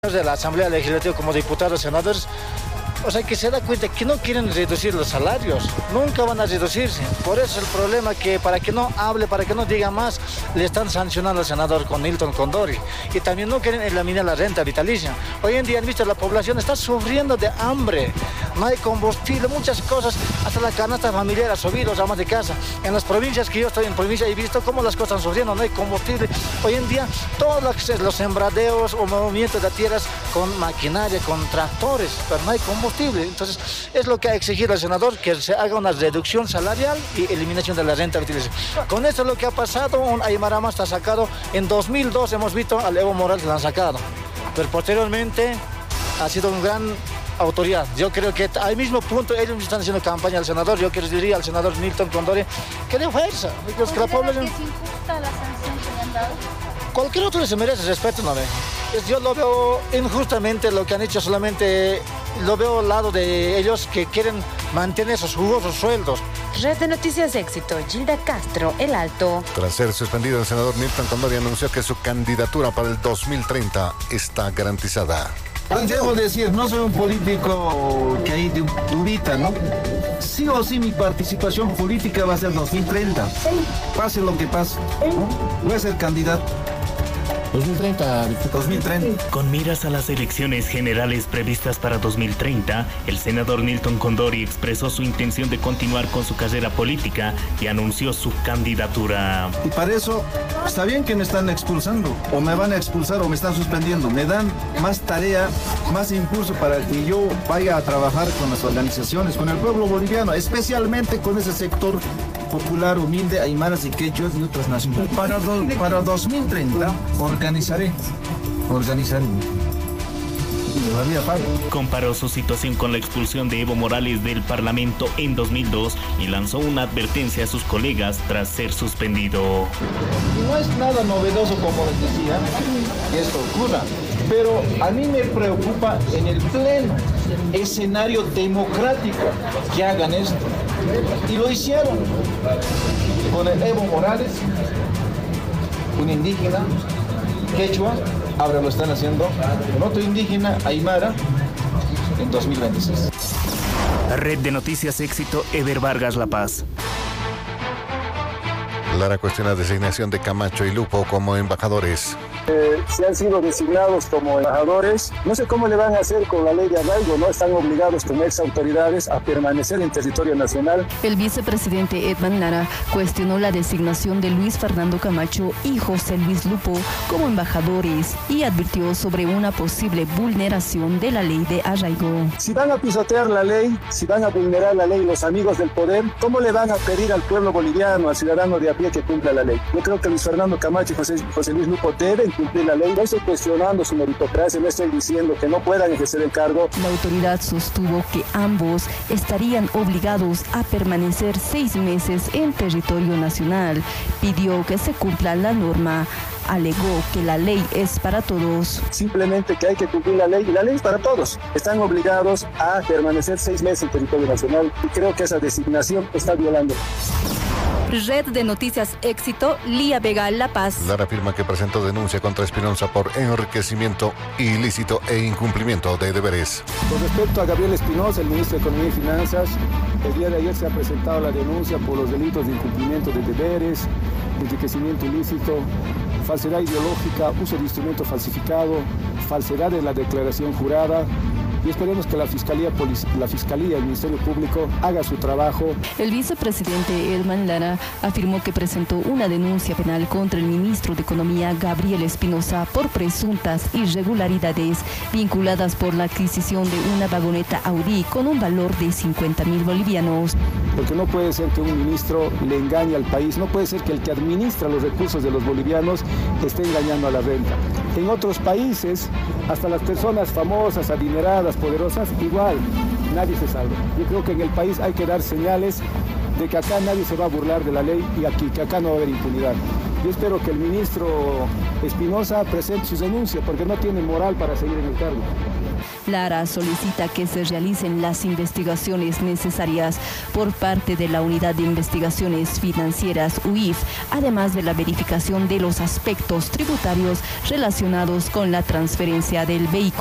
De la Asamblea Legislativa como diputados, senadores, o sea que se da cuenta que no quieren reducir los salarios, nunca van a reducirse. Por eso el problema que para que no hable, para que no diga más, le están sancionando al senador con Nilton Condori. Y también no quieren eliminar la renta vitalicia. Hoy en día han visto la población está sufriendo de hambre, no hay combustible, muchas cosas, hasta la canasta familiar ha subido, los amas de casa. En las provincias que yo estoy en provincia he visto cómo las cosas están sufriendo, no hay combustible. Hoy en día todos los sembradeos o movimientos de tierras con maquinaria, con tractores, pero no hay combustible. Entonces, es lo que ha exigido el senador, que se haga una reducción salarial y eliminación de la renta vitalicia. Con esto es lo que ha pasado, un Aymara más está sacado. En 2002 hemos visto al Evo Morales que lo han sacado, pero posteriormente ha sido un gran autoridad. Yo creo que al mismo punto ellos están haciendo campaña al senador. Yo que les diría al senador Nilton Condori que dé fuerza. Que la población... ¿Es injusta la sanción que le han dado? Cualquier otro se merece respeto, ¿no ve? Yo lo veo injustamente lo que han hecho, solamente lo veo al lado de ellos que quieren mantener esos jugosos sueldos. Red de Noticias Éxito, Gilda Castro, El Alto. Tras ser suspendido, el senador Nilton Condori anunció que su candidatura para el 2030 está garantizada. Debo decir, no soy un político que hay de durita, ¿no? Sí o sí mi participación política va a ser 2030. Pase lo que pase, ¿no? Voy a ser candidato. 2030. Con miras a las elecciones generales previstas para 2030, el senador Nilton Condori expresó su intención de continuar con su carrera política y anunció su candidatura. Y para eso, está bien que me están expulsando, o me van a expulsar o me están suspendiendo. Me dan más tarea, más impulso para que yo vaya a trabajar con las organizaciones, con el pueblo boliviano, especialmente con ese sector popular, humilde, aymaras y quechuas y otras naciones. Para 2030 organizaré. Comparó su situación con la expulsión de Evo Morales del Parlamento en 2002 y lanzó una advertencia a sus colegas tras ser suspendido. No es nada novedoso, como les decía, que esto ocurra, pero a mí me preocupa en el pleno escenario democrático que hagan esto. Y lo hicieron con el Evo Morales, un indígena quechua. Ahora lo están haciendo con otro indígena, Aymara, en 2026. Red de Noticias Éxito, Eder Vargas, La Paz. Lara cuestiona designación de Camacho y Lupo como embajadores. Si han sido designados como embajadores, no sé cómo le van a hacer con la ley de arraigo, ¿no? Están obligados como ex autoridades a permanecer en territorio nacional. El vicepresidente Edman Lara cuestionó la designación de Luis Fernando Camacho y José Luis Lupo como embajadores y advirtió sobre una posible vulneración de la ley de arraigo. Si van a pisotear la ley, si van a vulnerar la ley los amigos del poder, ¿cómo le van a pedir al pueblo boliviano, al ciudadano de a pie que cumpla la ley? Yo creo que Luis Fernando Camacho y José Luis Lupo deben cumplir la ley. No estoy cuestionando su meritocracia, no estoy diciendo que no puedan ejercer el cargo. La autoridad sostuvo que ambos estarían obligados a permanecer 6 meses en territorio nacional. Pidió que se cumpla la norma. Alegó que la ley es para todos. Simplemente que hay que cumplir la ley y la ley es para todos. Están obligados a permanecer 6 meses en territorio nacional y creo que esa designación está violando. Red de Noticias Éxito, Lía Vega, La Paz. Lara afirma que presentó denuncia contra Espinosa por enriquecimiento ilícito e incumplimiento de deberes. Con respecto a Gabriel Espinosa, el ministro de Economía y Finanzas, el día de ayer se ha presentado la denuncia por los delitos de incumplimiento de deberes, enriquecimiento ilícito, falsedad ideológica, uso de instrumento falsificado, falsedad de la declaración jurada. Y esperemos que la Fiscalía, el Ministerio Público haga su trabajo. El vicepresidente Edman Lara afirmó que presentó una denuncia penal contra el ministro de Economía Gabriel Espinosa por presuntas irregularidades vinculadas por la adquisición de una vagoneta Audi con un valor de 50.000 bolivianos. Porque no puede ser que un ministro le engañe al país, no puede ser que el que administra los recursos de los bolivianos esté engañando a la renta. En otros países, hasta las personas famosas, adineradas, poderosas, igual, nadie se salva. Yo creo que en el país hay que dar señales de que acá nadie se va a burlar de la ley y que acá no va a haber impunidad. Yo espero que el ministro Espinosa presente sus denuncias porque no tiene moral para seguir en el cargo. Lara solicita que se realicen las investigaciones necesarias por parte de la Unidad de Investigaciones Financieras UIF, además de la verificación de los aspectos tributarios relacionados con la transferencia del vehículo.